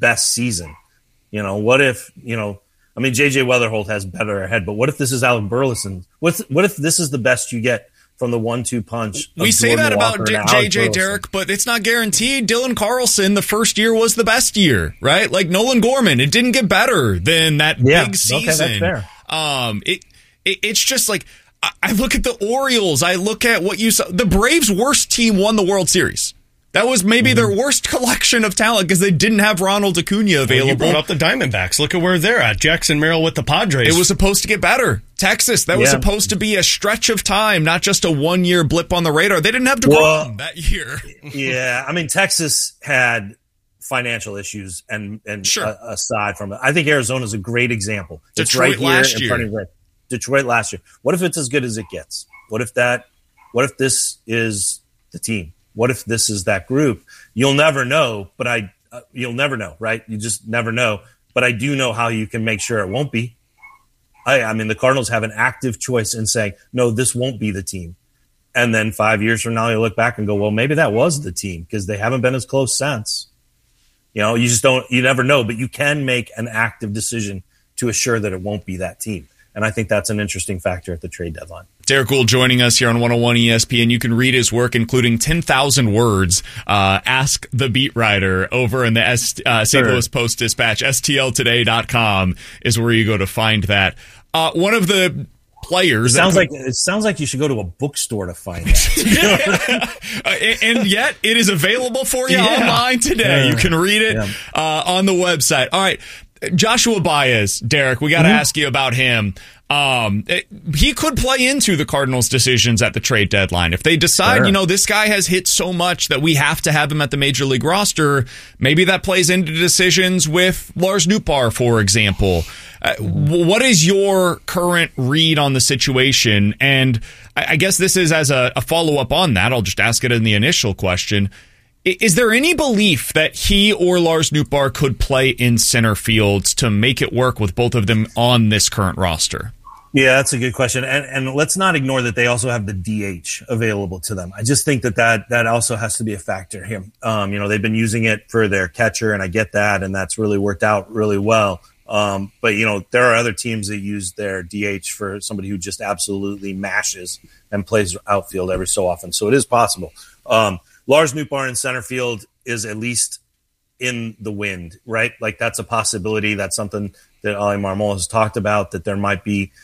best season? What if, J.J. Weatherholt has better ahead, but what if this is Alec Burleson? What if this is the best you get from the 1-2 punch? We say that about J.J. Derek, but it's not guaranteed. Dylan Carlson, the first year was the best year, right? Like Nolan Gorman, it didn't get better than that big season. Okay, that's fair. It's just like, I look at the Orioles. I look at what you saw. The Braves' worst team won the World Series. That was maybe their worst collection of talent because they didn't have Ronald Acuna available. You brought up the Diamondbacks. Look at where they're at. Jackson Merrill with the Padres. It was supposed to get better. Texas, that was supposed to be a stretch of time, not just a one-year blip on the radar. They didn't have DeGrom that year. Yeah, Texas had financial issues, and sure. Aside from it, I think Arizona's a great example. Detroit it's right here last in year. front of you. Detroit last year. What if it's as good as it gets? What if this is the team? What if this is that group? You'll never know, but you'll never know, right? You just never know. But I do know how you can make sure it won't be. The Cardinals have an active choice in saying, no, this won't be the team. And then 5 years from now, you look back and go, well, maybe that was the team because they haven't been as close since. You just you never know, but you can make an active decision to assure that it won't be that team. And I think that's an interesting factor at the trade deadline. Derek Gould joining us here on 101 ESPN. You can read his work, including 10,000 words. Ask the Beat Writer over in the St. Louis Post-Dispatch. STLtoday.com is where you go to find that. One of the players. It sounds like you should go to a bookstore to find that. And yet it is available for you online today. You can read it on the website. All right. Joshua Baez, Derek, we got to ask you about him. He could play into the Cardinals' decisions at the trade deadline. If they decide, this guy has hit so much that we have to have him at the major league roster, maybe that plays into decisions with Lars Nootbaar, for example. What is your current read on the situation? And I guess this is as a follow-up on that. I'll just ask it in the initial question. Is there any belief that he or Lars Nootbaar could play in center field to make it work with both of them on this current roster? Yeah, that's a good question. And let's not ignore that they also have the DH available to them. I just think that also has to be a factor here. They've been using it for their catcher, and I get that, and that's really worked out really well. But there are other teams that use their DH for somebody who just absolutely mashes and plays outfield every so often. So it is possible. Lars Nootbaar in center field is at least in the wind, right? Like that's a possibility. That's something that Ali Marmol has talked about, that there might be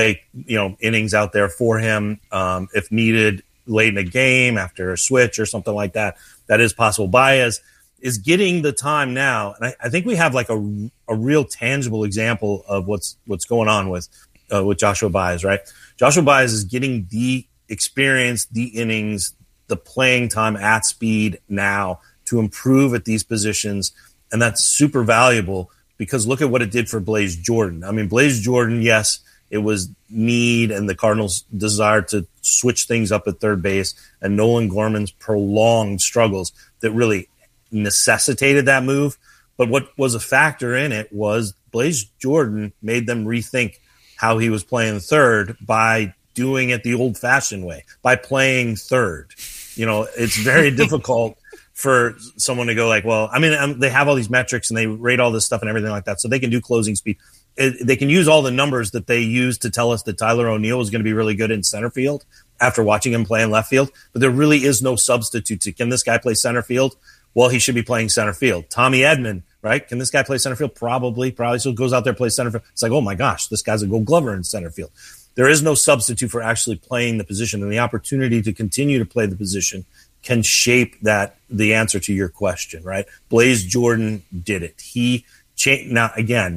innings out there for him if needed late in a game after a switch or something like that. That is possible. Baez is getting the time now. And I think we have like a real tangible example of what's going on with Joshua Baez, right? Joshua Baez is getting the experience, the innings, the playing time at speed now to improve at these positions. And that's super valuable because look at what it did for Blaze Jordan. Blaze Jordan, yes, it was need and the Cardinals' desire to switch things up at third base and Nolan Gorman's prolonged struggles that really necessitated that move. But what was a factor in it was Blaze Jordan made them rethink how he was playing third by doing it the old-fashioned way, by playing third. It's very difficult for someone to go like, well, they have all these metrics and they rate all this stuff and everything like that, so they can do closing speed. They can use all the numbers that they use to tell us that Tyler O'Neill is going to be really good in center field after watching him play in left field, but there really is no substitute to, can this guy play center field? Well, he should be playing center field. Tommy Edman, right? Can this guy play center field? Probably. So goes out there, plays center field. It's like, oh my gosh, this guy's a Gold Glover in center field. There is no substitute for actually playing the position, and the opportunity to continue to play the position can shape the answer to your question, right? Blaze Jordan did it. He changed. Now, again,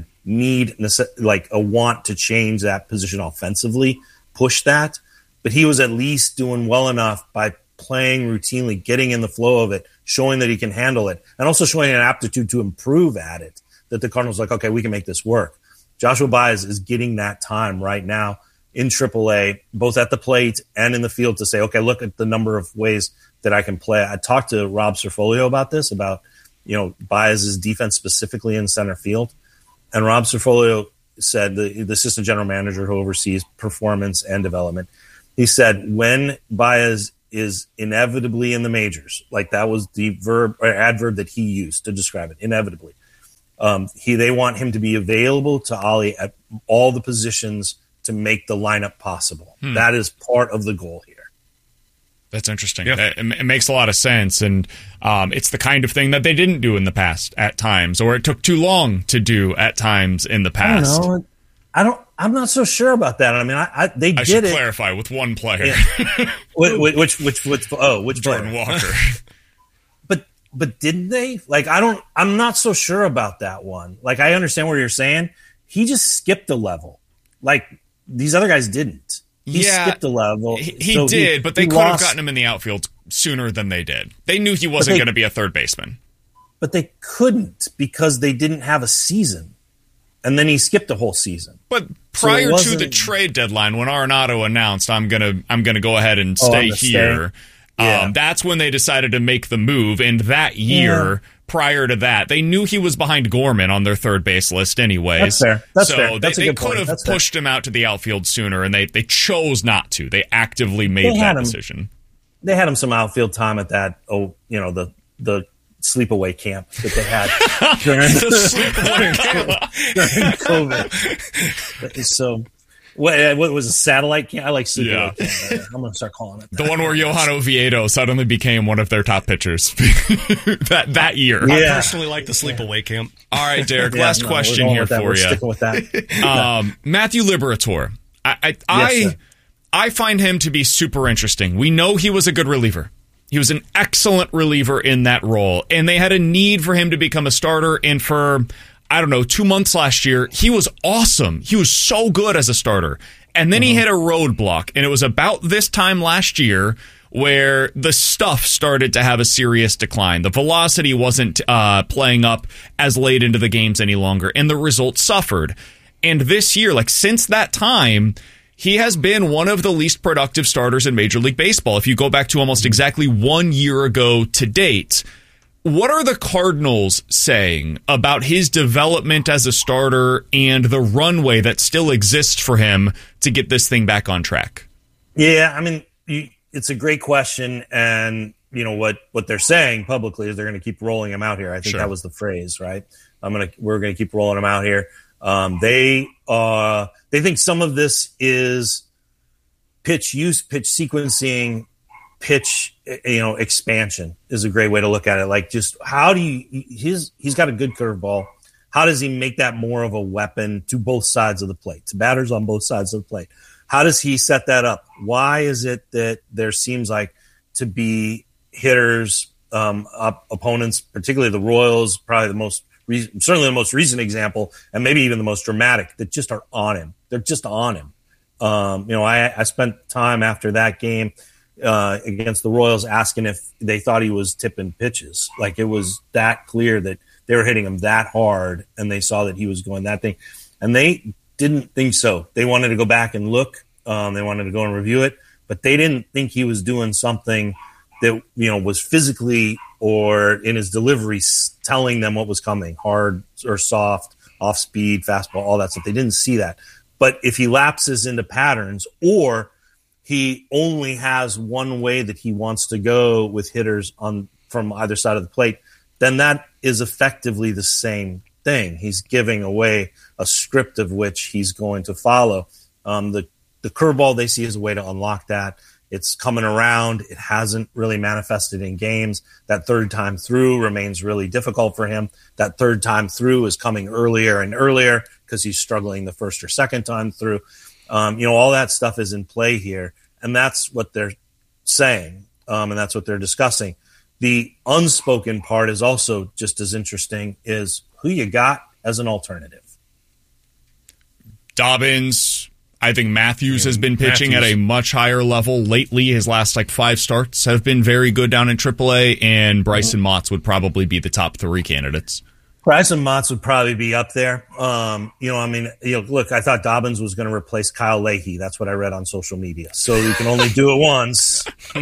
a want to change that position offensively, push that, but he was at least doing well enough by playing routinely, getting in the flow of it, showing that he can handle it, and also showing an aptitude to improve at it, that the Cardinals are like, okay, we can make this work. Joshua Baez is getting that time right now in AAA, both at the plate and in the field, to say, okay, look at the number of ways that I can play. I talked to Rob Cerfolio about this, about Baez's defense specifically in center field. And Rob Cerfolio said, the assistant general manager who oversees performance and development, he said, when Baez is inevitably in the majors, like that was the verb or adverb that he used to describe it, inevitably, They want him to be available to Ollie at all the positions to make the lineup possible. That is part of the goal here. That's interesting. Yeah. It makes a lot of sense, and it's the kind of thing that they didn't do in the past at times, or it took too long to do at times in the past. I'm not so sure about that. I mean, they did it. I should clarify with one player. Yeah. which Jordan Walker. But didn't they? Like, I'm not so sure about that one. Like, I understand what you're saying. He just skipped a level. Like, these other guys didn't. He skipped a level. He did, but they could have gotten him in the outfield sooner than they did. They knew he wasn't going to be a third baseman. But they couldn't because they didn't have a season. And then he skipped a whole season. But prior to the trade deadline, when Arenado announced, I'm gonna go ahead and stay here, that's when they decided to make the move. And that year, prior to that, they knew he was behind Gorman on their third base list anyways. That's fair. They could have pushed him out to the outfield sooner, and they chose not to. They actively made that decision. They had him some outfield time at that, the sleepaway camp that they had during COVID. So, what was a satellite camp? I like sleepaway camp. I'm going to start calling it that. The one where Johan Oviedo suddenly became one of their top pitchers that year. I personally like the sleepaway camp. All right, Derek, last question here for you. Sticking with that. Matthew Liberatore. I find him to be super interesting. We know he was a good reliever. He was an excellent reliever in that role, and they had a need for him to become a starter. And for, 2 months last year, he was awesome. He was so good as a starter. And then he hit a roadblock, and it was about this time last year where the stuff started to have a serious decline. The velocity wasn't playing up as late into the games any longer, and the results suffered. And this year, since that time, he has been one of the least productive starters in Major League Baseball. If you go back to almost exactly 1 year ago to date, what are the Cardinals saying about his development as a starter and the runway that still exists for him to get this thing back on track? Yeah, I mean, it's a great question. And, what they're saying publicly is they're going to keep rolling him out here. I think that was the phrase, right? We're going to keep rolling him out here. They think some of this is pitch use, pitch sequencing, pitch, expansion is a great way to look at it. Like, just how do he's got a good curveball. How does he make that more of a weapon to both sides of the plate, to batters on both sides of the plate? How does he set that up? Why is it that there seems like to be hitters, opponents, particularly the Royals, probably certainly the most recent example, and maybe even the most dramatic, that just are on him. They're just on him. I spent time after that game against the Royals asking if they thought he was tipping pitches. Like, it was that clear that they were hitting him that hard, and they saw that he was going that thing. And they didn't think so. They wanted to go back and look. They wanted to go and review it, but they didn't think he was doing something that, was physically or in his delivery telling them what was coming, hard or soft, off speed, fastball, all that stuff. They didn't see that. But if he lapses into patterns, or he only has one way that he wants to go with hitters from either side of the plate, then that is effectively the same thing. He's giving away a script of which he's going to follow. The curveball they see as a way to unlock that. It's coming around. It hasn't really manifested in games. That third time through remains really difficult for him. That third time through is coming earlier and earlier because he's struggling the first or second time through. All that stuff is in play here, and that's what they're saying, and that's what they're discussing. The unspoken part is also just as interesting, is who you got as an alternative. Dobbins. I think Matthews has been pitching at a much higher level lately. His last 5 starts have been very good down in AAA, and Bryson Motts would probably be the top 3 candidates. Bryson Motts would probably be up there. Look, I thought Dobbins was going to replace Kyle Leahy. That's what I read on social media. So you can only do it once.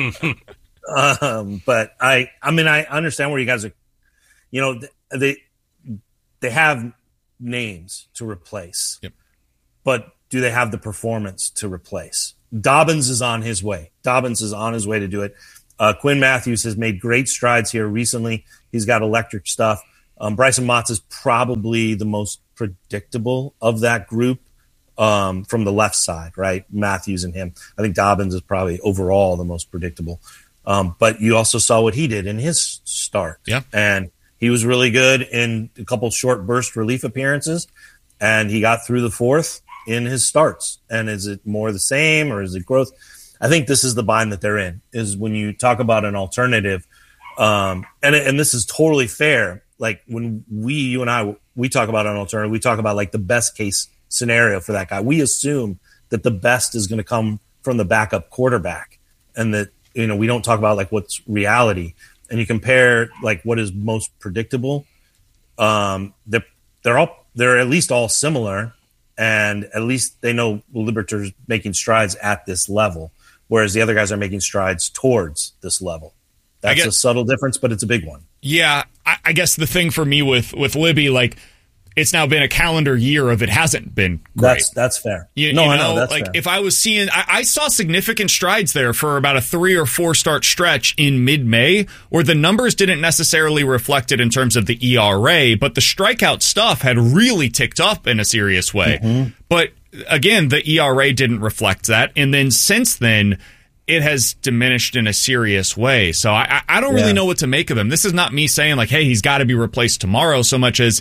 But I understand where you guys are. They have names to replace. Yep. But do they have the performance to replace? Dobbins is on his way. Dobbins is on his way to do it. Quinn Matthews has made great strides here recently. He's got electric stuff. Bryson Motts is probably the most predictable of that group from the left side, right? Matthews and him. I think Dobbins is probably overall the most predictable. But you also saw what he did in his start. Yeah. And he was really good in a couple short burst relief appearances, and he got through the fourth in his starts. And is it more the same or is it growth? I think this is the bind that they're in, is when you talk about an alternative. And this is totally fair. Like when you and I talk about an alternative, we talk about like the best case scenario for that guy. We assume that the best is going to come from the backup quarterback, and that, you know, we don't talk about like what's reality. And you compare like what is most predictable. They're at least all similar, and at least they know Libertor's making strides at this level, whereas the other guys are making strides towards this level. That's a subtle difference, but it's a big one. Yeah, I guess the thing for me with Libby, like, it's now been a calendar year of it hasn't been great. That's fair. I know that's like fair. If I was seeing, I saw significant strides there for about a 3 or 4 start stretch in mid-May, where the numbers didn't necessarily reflect it in terms of the ERA, but the strikeout stuff had really ticked up in a serious way. Mm-hmm. But again, the ERA didn't reflect that, and then since then, it has diminished in a serious way. So I don't really know what to make of him. This is not me saying like, hey, he's got to be replaced tomorrow, so much as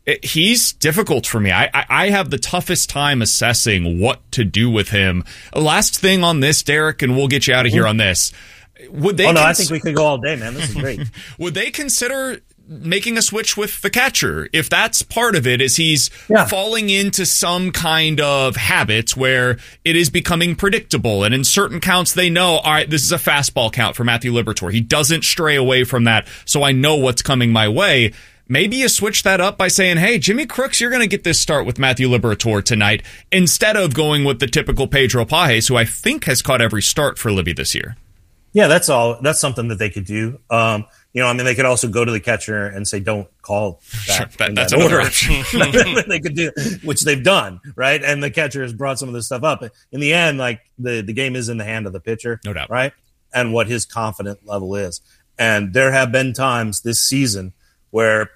he's difficult for me. I have the toughest time assessing what to do with him. Last thing on this, Derek, and we'll get you out of here on this. Would they? I think we could go all day, man. This is great. Would they consider making a switch with the catcher? If that's part of it, is he's falling into some kind of habits where it is becoming predictable, and in certain counts they know, all right, this is a fastball count for Matthew Liberatore. He doesn't stray away from that, so I know what's coming my way. Maybe you switch that up by saying, hey, Jimmy Crooks, you're going to get this start with Matthew Liberatore tonight, instead of going with the typical Pedro Pages, who I think has caught every start for Libby this year. Yeah, that's something that they could do. They could also go to the catcher and say, don't call that. Sure, that's another option. They could do, which they've done, right? And the catcher has brought some of this stuff up. In the end, like the game is in the hand of the pitcher, no doubt, right? And what his confident level is. And there have been times this season where,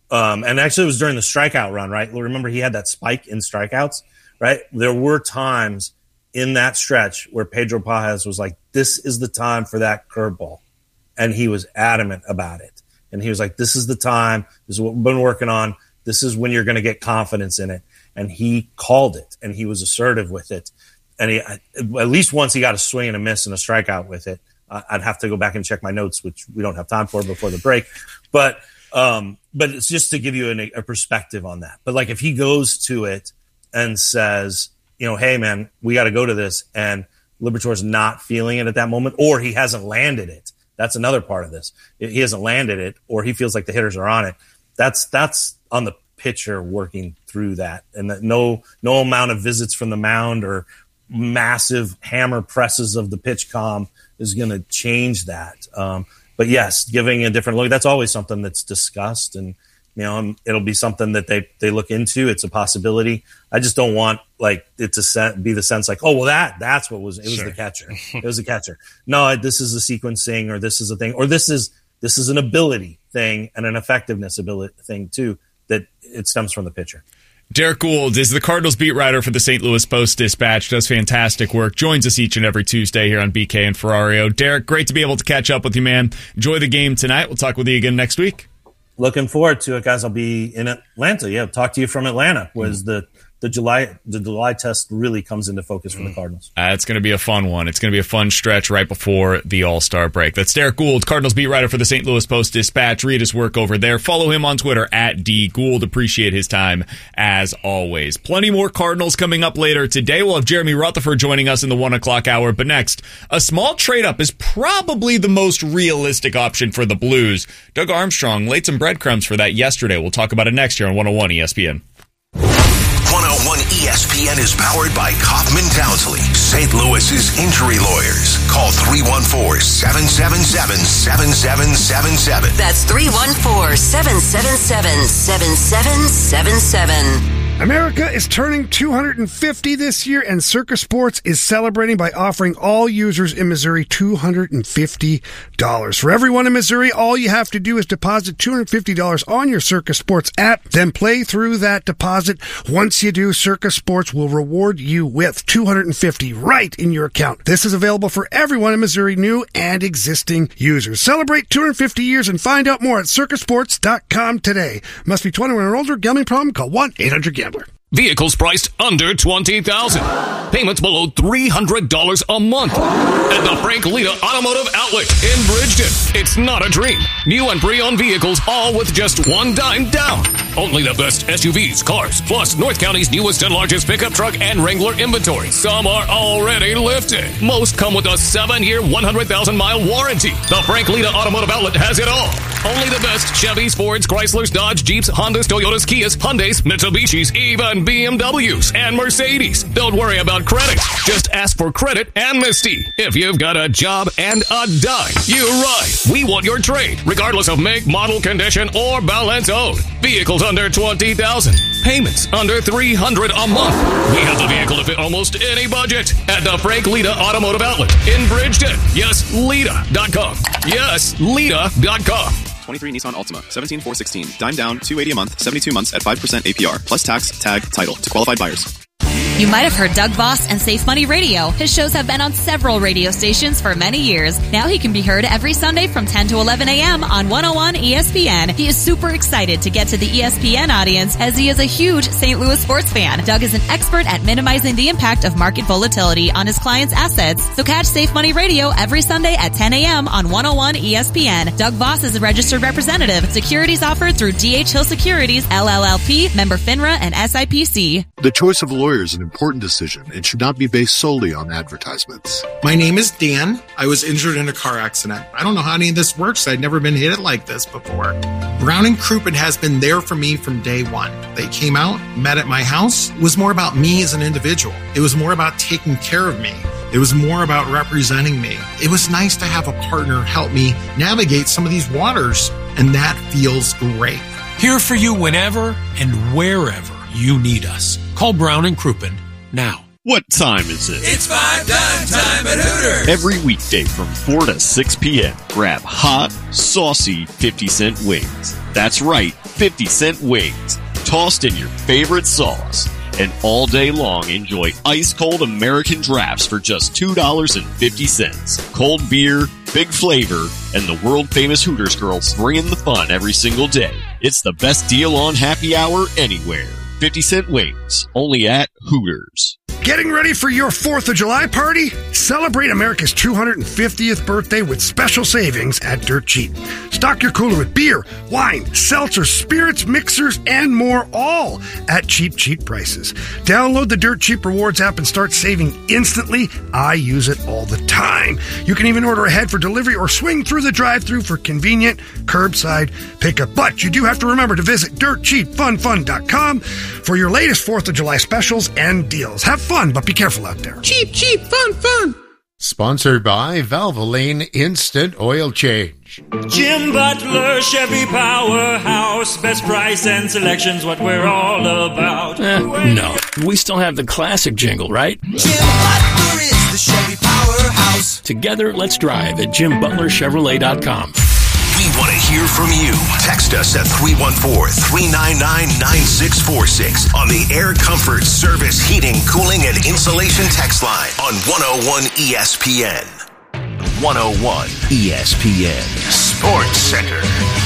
and actually it was during the strikeout run, right? Remember he had that spike in strikeouts, right? There were times in that stretch where Pedro Pages was like, this is the time for that curveball. And he was adamant about it. And he was like, this is the time. This is what we've been working on. This is when you're going to get confidence in it. And he called it, and he was assertive with it. And he, at least once he got a swing and a miss and a strikeout with it. I'd have to go back and check my notes, which we don't have time for before the break. But it's just to give you a perspective on that. But like if he goes to it and says, hey, man, we got to go to this, and Liberatore's not feeling it at that moment, or he hasn't landed it. That's another part of this. He hasn't landed it, or he feels like the hitters are on it. That's on the pitcher working through that. And that no amount of visits from the mound or massive hammer presses of the pitch comm is going to change that. But yes, giving a different look, that's always something that's discussed, and it'll be something that they look into. It's a possibility. I just don't want like it to be the sense like, oh, well, that's what was, it was Sure. the catcher. It was the catcher. No, this is a sequencing, or this is a thing, or this is an ability thing and an effectiveness ability thing too, that it stems from the pitcher. Derek Gould is the Cardinals beat writer for the St. Louis Post-Dispatch, does fantastic work, joins us each and every Tuesday here on BK and Ferrario. Derek, great to be able to catch up with you, man. Enjoy the game tonight. We'll talk with you again next week. Looking forward to it, guys. I'll be in Atlanta. Yeah, talk to you from Atlanta, whereas the July test really comes into focus for the Cardinals. It's going to be a fun one. It's going to be a fun stretch right before the All-Star break. That's Derek Gould, Cardinals beat writer for the St. Louis Post-Dispatch. Read his work over there. Follow him on Twitter at @DGould. Appreciate his time as always. Plenty more Cardinals coming up later today. We'll have Jeremy Rutherford joining us in the 1 o'clock hour. But next, a small trade-up is probably the most realistic option for the Blues. Doug Armstrong laid some breadcrumbs for that yesterday. We'll talk about it next year on 101 ESPN. 101 ESPN is powered by Kaufman Townsley, St. Louis's injury lawyers. Call 314-777-7777. That's 314-777-7777. America is turning 250 this year, and Circa Sports is celebrating by offering all users in Missouri $250. For everyone in Missouri, all you have to do is deposit $250 on your Circa Sports app, then play through that deposit. Once you do, Circa Sports will reward you with $250 right in your account. This is available for everyone in Missouri, new and existing users. Celebrate 250 years and find out more at circasports.com today. Must be 21 or older. Gambling problem? Call 1-800-GAMBLER. Vehicles priced under $20,000. Payments below $300 a month. At the Frank Lita Automotive Outlet in Bridgeton. It's not a dream. New and pre-owned vehicles, all with just $1 down. Only the best SUVs, cars, plus North County's newest and largest pickup truck and Wrangler inventory. Some are already lifted. Most come with a 7-year, 100,000-mile warranty. The Frank Lita Automotive Outlet has it all. Only the best Chevys, Fords, Chryslers, Dodge, Jeeps, Hondas, Toyotas, Kias, Hyundais, Mitsubishis, even BMWs and Mercedes. Don't worry about credit. Just ask for credit amnesty. If you've got a job and a dime, you're right. We want your trade, regardless of make, model, condition, or balance owed. Vehicles under $20,000. Payments under $300 a month. We have the vehicle to fit almost any budget at the Frank Lita Automotive Outlet in Bridgeton. Yes, Lita.com. Yes, Lita.com. 23 Nissan Altima, 17,416. Dime down, $280 a month, 72 months at 5% APR, plus tax, tag, title to qualified buyers. You might have heard Doug Voss and Safe Money Radio. His shows have been on several radio stations for many years. Now he can be heard every Sunday from 10 to 11 a.m. on 101 ESPN. He is super excited to get to the ESPN audience as he is a huge St. Louis sports fan. Doug is an expert at minimizing the impact of market volatility on his clients' assets. So catch Safe Money Radio every Sunday at 10 a.m. on 101 ESPN. Doug Voss is a registered representative. Securities offered through D.H. Hill Securities, LLLP, member FINRA, and SIPC. The choice of lawyer is an important decision and should not be based solely on advertisements. My name is Dan. I was injured in a car accident. I don't know how any of this works. I'd never been hit like this before. Brown & Crouppen has been there for me from day one. They came out, met at my house. It was more about me as an individual. It was more about taking care of me. It was more about representing me. It was nice to have a partner help me navigate some of these waters, and that feels great. Here for you whenever and wherever you need us. Call Brown & Crouppen now. What time is it? It's 5 time at Hooters. Every weekday from 4 to 6 p.m. Grab hot, saucy 50-cent wings. That's right, 50-cent wings. Tossed in your favorite sauce. And all day long, enjoy ice-cold American drafts for just $2.50. Cold beer, big flavor, and the world-famous Hooters girls bringing the fun every single day. It's the best deal on happy hour anywhere. 50-cent wings, only at Hooters. Getting ready for your 4th of July party? Celebrate America's 250th birthday with special savings at Dirt Cheap. Stock your cooler with beer, wine, seltzers, spirits, mixers, and more, all at cheap, cheap prices. Download the Dirt Cheap Rewards app and start saving instantly. I use it all the time. You can even order ahead for delivery or swing through the drive-thru for convenient curbside pickup. But you do have to remember to visit DirtCheapFunFun.com for your latest 4th of July specials and deals. Have fun, but be careful out there. Cheap, cheap, fun, fun. Sponsored by Valvoline Instant Oil Change. Jim Butler, Chevy Powerhouse, best price and selection's what we're all about. No, we still have the classic jingle, right? Jim Butler is the Chevy Powerhouse. Together, let's drive at JimButlerChevrolet.com. We want to hear from you. Text us at 314-399-9646 on the Air Comfort Service Heating, Cooling, and Insulation text line on 101 ESPN. 101 ESPN Sports Center.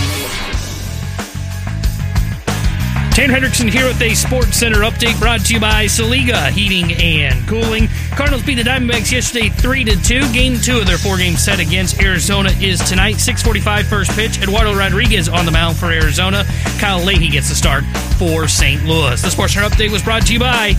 Tanner Hendrickson here with a Sports Center update brought to you by Saliga Heating and Cooling. Cardinals beat the Diamondbacks yesterday 3-2. Game 2 of their 4-game set against Arizona is tonight. 6:45 first pitch. Eduardo Rodriguez on the mound for Arizona. Kyle Leahy gets the start for St. Louis. The Sports Center update was brought to you by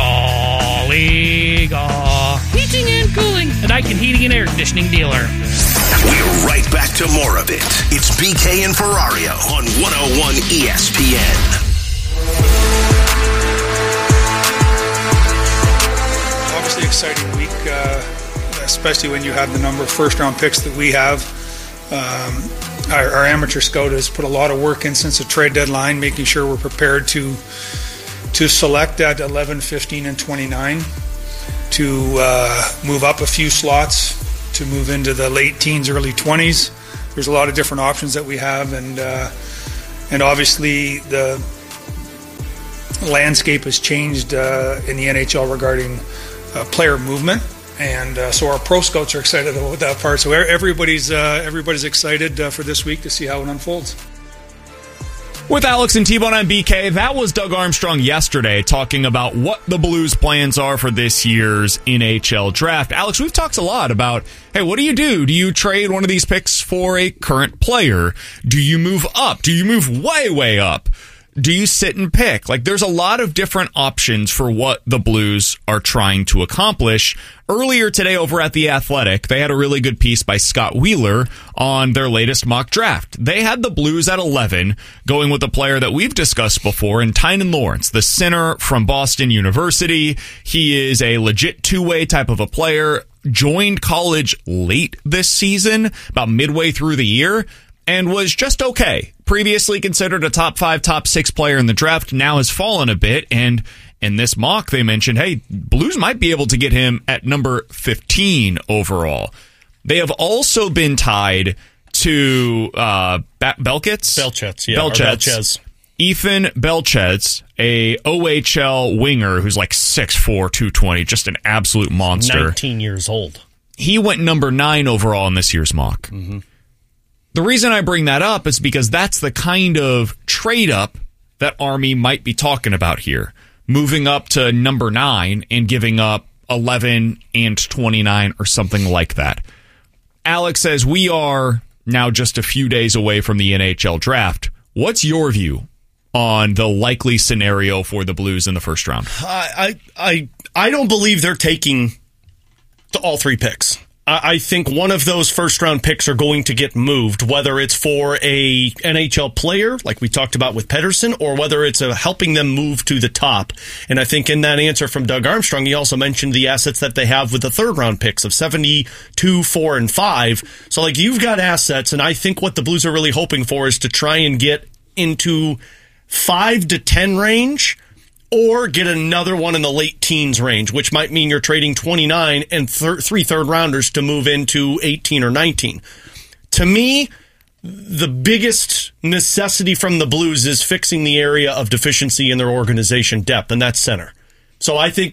Saliga Heating and Cooling, a Daikin heating and air conditioning dealer. We're right back to more of it. It's BK and Ferrario on 101 ESPN. Obviously exciting week, especially when you have the number of first-round picks that we have. Our amateur scout has put a lot of work in since the trade deadline, making sure we're prepared to to select at 11, 15, and 29, to move up a few slots, to move into the late teens, early 20s. There's a lot of different options that we have, and obviously the landscape has changed in the NHL regarding player movement, and so our pro scouts are excited about that part. So everybody's excited for this week to see how it unfolds. With Alex and T-Bone on BK, that was Doug Armstrong yesterday talking about what the Blues' plans are for this year's NHL draft. Alex, we've talked a lot about, hey, what do you do? Do you trade one of these picks for a current player? Do you move up? Do you move way, way up? Do you sit and pick? Like, there's a lot of different options for what the Blues are trying to accomplish. Earlier today over at The Athletic, they had a really good piece by Scott Wheeler on their latest mock draft. They had the Blues at 11, going with a player that we've discussed before in Tynan Lawrence, the center from Boston University. He is a legit two-way type of a player, joined college late this season, about midway through the year, and was just okay. Previously considered a top 5, top 6 player in the draft, now has fallen a bit, and in this mock they mentioned, hey, Blues might be able to get him at number 15 overall. They have also been tied to Belchetz. Ethan Belchetz, a OHL winger who's like 6'4", 220, just an absolute monster. 19 years old. He went number 9 overall in this year's mock. Mm-hmm. The reason I bring that up is because that's the kind of trade-up that Army might be talking about here. Moving up to number 9 and giving up 11 and 29 or something like that. Alex says we are now just a few days away from the NHL draft. What's your view on the likely scenario for the Blues in the first round? I don't believe they're taking all 3 picks. I think one of those first-round picks are going to get moved, whether it's for a NHL player, like we talked about with Pettersson, or whether it's helping them move to the top. And I think in that answer from Doug Armstrong, he also mentioned the assets that they have with the third-round picks of 72, 4, and 5. So, like, you've got assets, and I think what the Blues are really hoping for is to try and get into 5 to 10 range, or get another one in the late teens range, which might mean you're trading 29 and 3 third-rounders to move into 18 or 19. To me, the biggest necessity from the Blues is fixing the area of deficiency in their organization depth, and that's center. So I think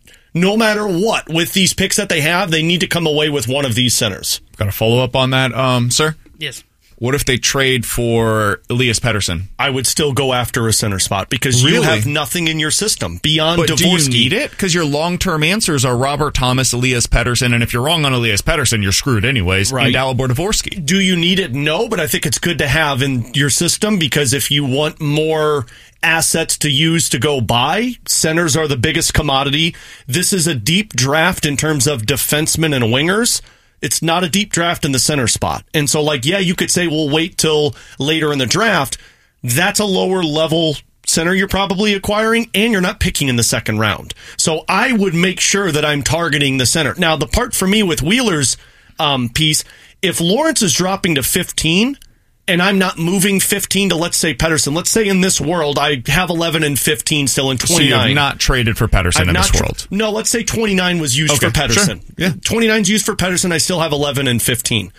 no matter what, with these picks that they have, they need to come away with one of these centers. Got a follow-up on that, sir? Yes. What if they trade for Elias Pettersson? I would still go after a center spot because you have nothing in your system beyond Dvorsky. Do you need it? Because your long-term answers are Robert Thomas, Elias Pettersson, and if you're wrong on Elias Pettersson, you're screwed anyways. Right. And Dalibor Dvorsky. Do you need it? No, but I think it's good to have in your system because if you want more assets to use to go buy, centers are the biggest commodity. This is a deep draft in terms of defensemen and wingers. It's not a deep draft in the center spot. And so, you could say we'll wait till later in the draft. That's a lower level center you're probably acquiring, and you're not picking in the second round. So I would make sure that I'm targeting the center. Now, the part for me with Wheeler's piece, if Lawrence is dropping to 15, and I'm not moving 15 to, let's say, Pettersson. Let's say in this world, I have 11 and 15 still in 29. So you have not traded for Pettersson in this world? No, let's say 29 was used for Pettersson. Sure. Yeah. 29 is used for Pettersson. I still have 11 and 15.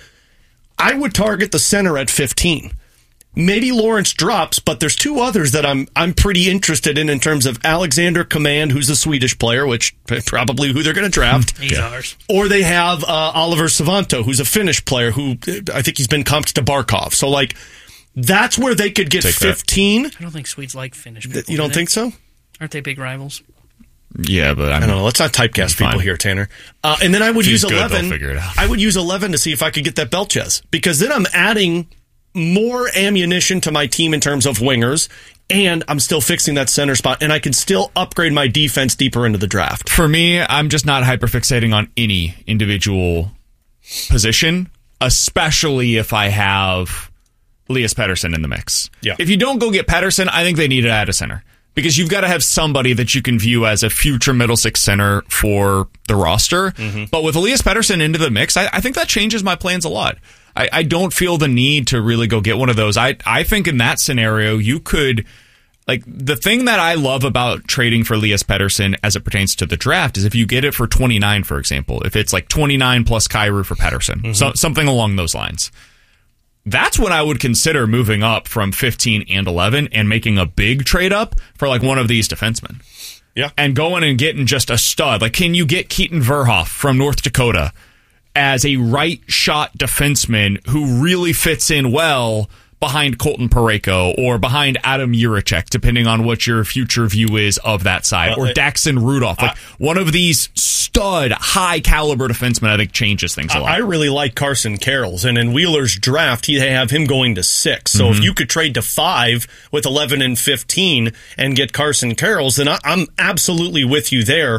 I would target the center at 15. Maybe Lawrence drops, but there's 2 others that I'm pretty interested in terms of Alexander Command, who's a Swedish player, which probably who they're going to draft. He's ours. Or they have Oliver Savanto, who's a Finnish player, who I think he's been comped to Barkov. So, that's where they could get 15. I don't think Swedes like Finnish people. You don't think so? Aren't they big rivals? Yeah, but I don't know. Let's not typecast people here, Tanner. And then I would use 11. They'll figure it out. I would use 11 to see if I could get that Belchetz, because then I'm adding more ammunition to my team in terms of wingers, and I'm still fixing that center spot, and I can still upgrade my defense deeper into the draft. For me, I'm just not hyperfixating on any individual position, especially if I have Elias Pettersson in the mix. Yeah. If you don't go get Pettersson, I think they need to add a center. Because you've got to have somebody that you can view as a future middle six center for the roster. Mm-hmm. But with Elias Pettersson into the mix, I think that changes my plans a lot. I don't feel the need to really go get one of those. I think in that scenario, you could Like, the thing that I love about trading for Elias Pettersson as it pertains to the draft is if you get it for 29, for example, if it's like 29 plus Kyrou for Pettersson, so, something along those lines. That's when I would consider moving up from 15 and 11 and making a big trade up for like one of these defensemen. Yeah. And going and getting just a stud. Like, can you get Keaton Verhoff from North Dakota as a right shot defenseman who really fits in well behind Colton Parayko or behind Adam Jiricek, depending on what your future view is of that side, or Daxon Rudolph. Like, one of these stud, high-caliber defensemen, I think, changes things a lot. I really like Carson Karels, and in Wheeler's draft, they have him going to 6. So if you could trade to 5 with 11 and 15 and get Carson Karels, then I'm absolutely with you there.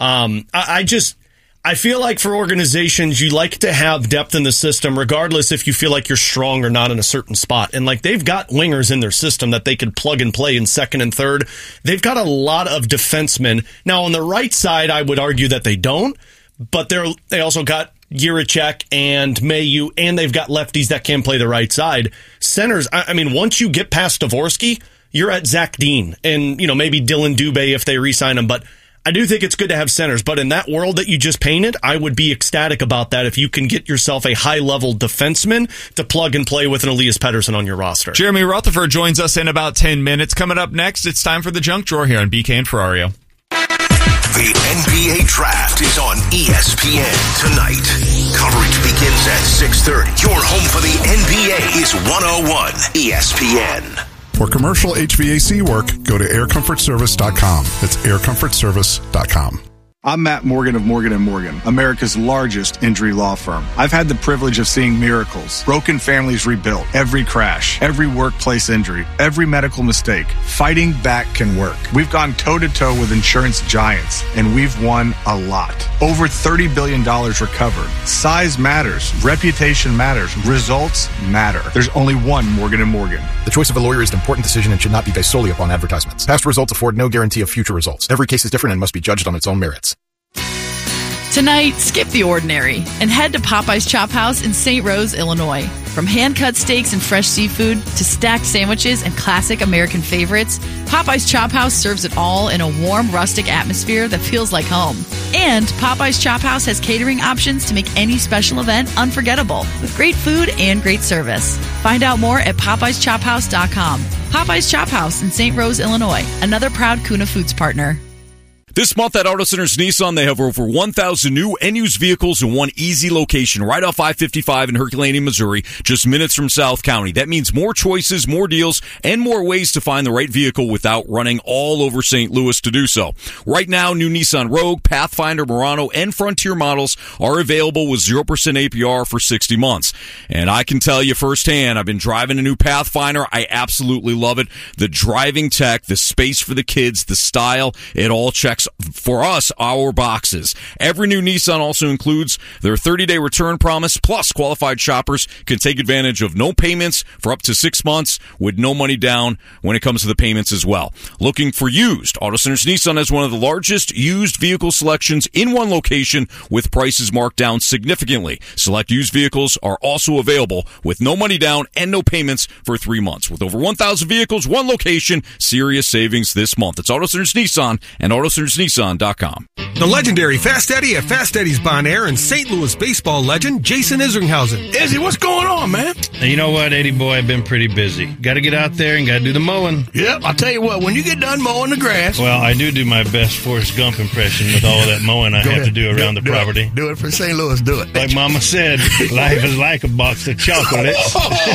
I feel like for organizations, you like to have depth in the system, regardless if you feel like you're strong or not in a certain spot. And like, they've got wingers in their system that they could plug and play in second and third. They've got a lot of defensemen. Now, on the right side, I would argue that they don't, but they also got Jiricek and Mayu, and they've got lefties that can play the right side. Centers, I mean, once you get past Dvorsky, you're at Zach Dean and, maybe Dylan Dubé if they re-sign him, but I do think it's good to have centers, but in that world that you just painted, I would be ecstatic about that if you can get yourself a high-level defenseman to plug and play with an Elias Pettersson on your roster. Jeremy Rutherford joins us in about 10 minutes. Coming up next, it's time for the junk drawer here on BK and Ferrario. The NBA Draft is on ESPN tonight. Coverage begins at 6:30. Your home for the NBA is 101 ESPN. For commercial HVAC work, go to aircomfortservice.com. That's aircomfortservice.com. I'm Matt Morgan of Morgan & Morgan, America's largest injury law firm. I've had the privilege of seeing miracles, broken families rebuilt, every crash, every workplace injury, every medical mistake. Fighting back can work. We've gone toe-to-toe with insurance giants, and we've won a lot. Over $30 billion recovered. Size matters. Reputation matters. Results matter. There's only one Morgan & Morgan. The choice of a lawyer is an important decision and should not be based solely upon advertisements. Past results afford no guarantee of future results. Every case is different and must be judged on its own merits. Tonight, skip the ordinary and head to Popeye's Chop House in St. Rose, Illinois. From hand-cut steaks and fresh seafood to stacked sandwiches and classic American favorites, Popeye's Chop House serves it all in a warm, rustic atmosphere that feels like home. And Popeye's Chop House has catering options to make any special event unforgettable with great food and great service. Find out more at PopeyesChopHouse.com. Popeye's Chop House in St. Rose, Illinois, another proud Kuna Foods partner. This month at Auto Centers Nissan, they have over 1,000 new and used vehicles in one easy location right off I-55 in Herculaneum, Missouri, just minutes from South County. That means more choices, more deals, and more ways to find the right vehicle without running all over St. Louis to do so. Right now, new Nissan Rogue, Pathfinder, Murano, and Frontier models are available with 0% APR for 60 months. And I can tell you firsthand, I've been driving a new Pathfinder. I absolutely love it. The driving tech, the space for the kids, the style, it all checks for us, our boxes. Every new Nissan also includes their 30-day return promise, plus qualified shoppers can take advantage of no payments for up to 6 months with no money down when it comes to the payments as well. Looking for used? Auto Centers Nissan has one of the largest used vehicle selections in one location with prices marked down significantly. Select used vehicles are also available with no money down and no payments for 3 months. With over 1,000 vehicles, one location, serious savings this month. It's Auto Centers Nissan and AutoCentersNissan.com. The legendary Fast Eddie at Fast Eddie's Bon Air and St. Louis baseball legend Jason Isringhausen. Izzy, what's going on, man? You know what, Eddie boy, I've been pretty busy. Got to get out there and got to do the mowing. Yep, I'll tell you what, when you get done mowing the grass. Well, I do my best Forrest Gump impression with all that mowing I have to do around the property. Do it for St. Louis, do it. Like Mama said, life is like a box of chocolates.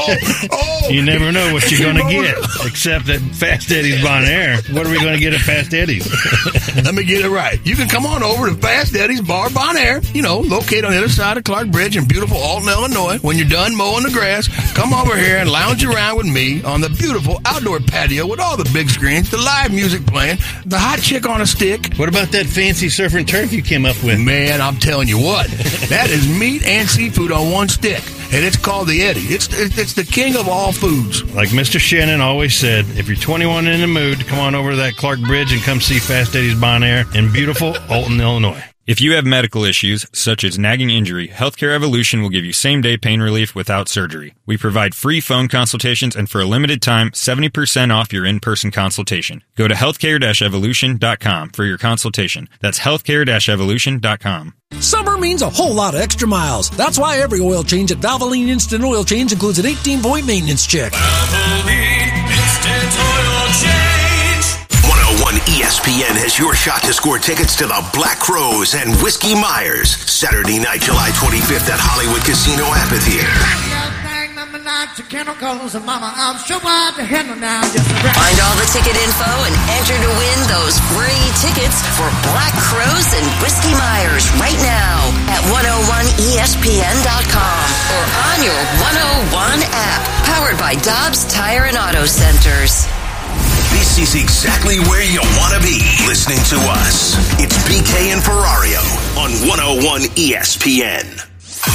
You never know what you're going to get, except at Fast Eddie's Bon Air. What are we going to get at Fast Eddie's? Let me get it right. You can come on over to Fast Eddie's Bar Bon Air, located on the other side of Clark Bridge in beautiful Alton, Illinois. When you're done mowing the grass, come over here and lounge around with me on the beautiful outdoor patio with all the big screens, the live music playing, the hot chick on a stick. What about that fancy surf and turf you came up with? Man, I'm telling you what, that is meat and seafood on one stick. And it's called the Eddie. It's the king of all foods. Like Mr. Shannon always said, if you're 21 in the mood, come on over to that Clark Bridge and come see Fast Eddie's Bon Air in beautiful Alton, Illinois. If you have medical issues, such as nagging injury, Healthcare Evolution will give you same-day pain relief without surgery. We provide free phone consultations and for a limited time, 70% off your in-person consultation. Go to healthcare-evolution.com for your consultation. That's healthcare-evolution.com. Summer means a whole lot of extra miles. That's why every oil change at Valvoline Instant Oil Change includes an 18-point maintenance check. Valvoline Instant Oil Change. 101 ESPN has your shot to score tickets to the Black Crowes and Whiskey Myers, Saturday night, July 25th at Hollywood Casino Amphitheater. Find all the ticket info and enter to win those free tickets for Black Crowes and Whiskey Myers right now at 101ESPN.com or on your 101 app, powered by Dobbs Tire and Auto Centers. This is exactly where you want to be listening to us. It's BK and Ferrario on 101 ESPN.